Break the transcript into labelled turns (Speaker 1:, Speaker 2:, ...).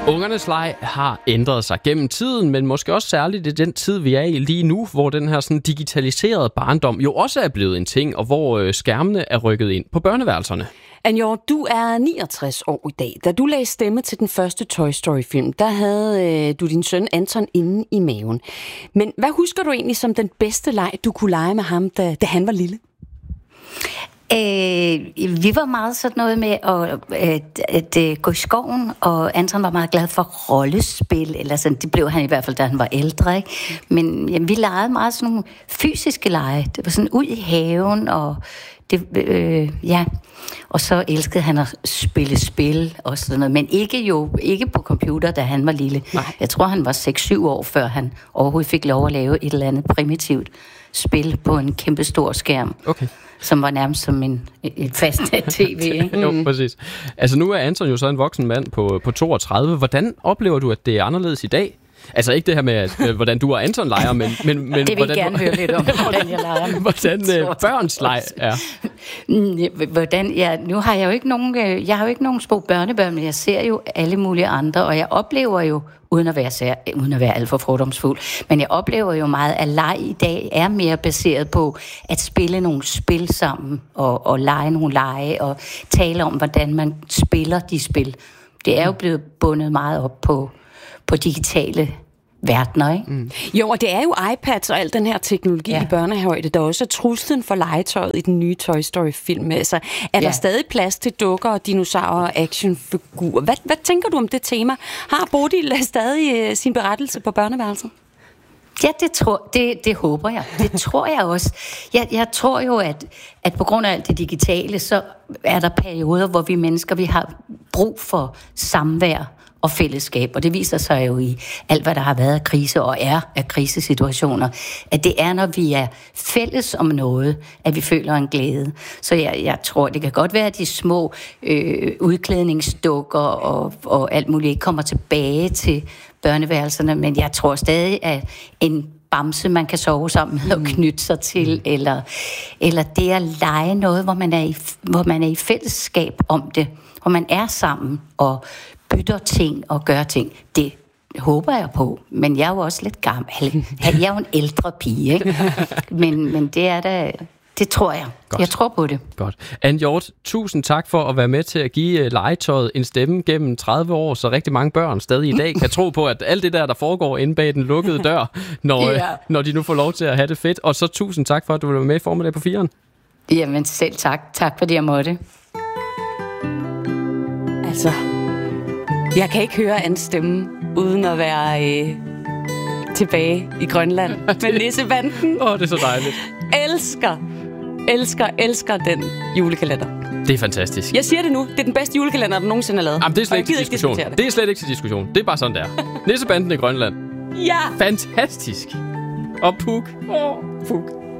Speaker 1: Ungernes leg har ændret sig gennem tiden, men måske også særligt i den tid, vi er i lige nu, hvor den her sådan digitaliserede barndom jo også er blevet en ting, og hvor skærmene er rykket ind på børneværelserne.
Speaker 2: Anjord, du er 69 år i dag. Da du lagde stemme til den første Toy Story-film, der havde du din søn Anton inde i maven. Men hvad husker du egentlig som den bedste leg, du kunne lege med ham, da han var lille?
Speaker 3: Vi var meget sådan noget med at gå i skoven, og Anton var meget glad for rollespil, eller sådan, det blev han i hvert fald, da han var ældre, ikke? Men jamen, vi legede meget sådan nogle fysiske lege. Det var sådan ud i haven, og det, og så elskede han at spille spil og sådan noget, men ikke på computer, da han var lille. Nej. Jeg tror, han var 6-7 år, før han overhovedet fik lov at lave et eller andet primitivt spil på en kæmpe stor skærm. Okay. Som var nærmest som en fast tv, ikke?
Speaker 1: Jo, præcis. Altså nu er Anton jo så en voksen mand på 32. Hvordan oplever du, at det er anderledes i dag? Altså ikke det her med, hvordan du og Anton leger, men
Speaker 3: det vil jeg gerne høre lidt om, hvordan jeg leger.
Speaker 1: Hvordan børns leg er.
Speaker 3: Nu har jeg jo ikke nogen små børnebørn, men jeg ser jo alle mulige andre, og jeg oplever jo, uden at være alt for fordomsfuld, men jeg oplever jo meget, at leg i dag er mere baseret på at spille nogle spil sammen, og lege nogle lege, og tale om, hvordan man spiller de spil. Det er jo blevet bundet meget op på digitale verdener, ikke? Mm.
Speaker 2: Jo, og det er jo iPads og al den her teknologi i børnehøjde, der også er truslen for legetøjet i den nye Toy Story-film. Altså, er der stadig plads til dukker og dinosaurer og actionfigurer? Hvad tænker du om det tema? Har Bodil stadig sin berettelse på børneværelset?
Speaker 3: Ja, det håber jeg. Det tror jeg også. Jeg tror jo, at på grund af alt det digitale, så er der perioder, hvor vi mennesker, vi har brug for samvær og fællesskab, og det viser sig jo i alt, hvad der har været af krise og er af krisesituationer, at det er, når vi er fælles om noget, at vi føler en glæde. Så jeg tror, det kan godt være, at de små udklædningsdukker og alt muligt ikke kommer tilbage til børneværelserne, men jeg tror stadig, at en bamse, man kan sove sammen med og knytte sig til, eller det at lege noget, hvor man er i fællesskab om det, hvor man er sammen og bytter ting og gør ting. Det håber jeg på, men jeg er jo også lidt gammel. Jeg er jo en ældre pige, ikke? Men det er da... Det tror jeg. Godt. Jeg tror på det.
Speaker 1: Godt. Anne Hjort, tusind tak for at være med til at give legetøjet en stemme gennem 30 år, så rigtig mange børn stadig i dag kan tro på, at alt det der foregår inde bag den lukkede dør, når de nu får lov til at have det fedt. Og så tusind tak for, at du var med i Formiddag på 4'eren.
Speaker 3: Jamen selv tak. Tak fordi jeg måtte.
Speaker 2: Altså, jeg kan ikke høre Annes stemme, uden at være tilbage i Grønland med nissebanden.
Speaker 1: Det er så dejligt.
Speaker 2: Elsker den julekalender.
Speaker 1: Det er fantastisk.
Speaker 2: Jeg siger det nu. Det er den bedste julekalender, der nogensinde er lavet.
Speaker 1: Jamen, det er slet ikke til diskussion. Det er slet ikke til diskussion. Det er bare sådan, der. Nissebanden i Grønland.
Speaker 2: Ja.
Speaker 1: Fantastisk. Og Puk. Puk.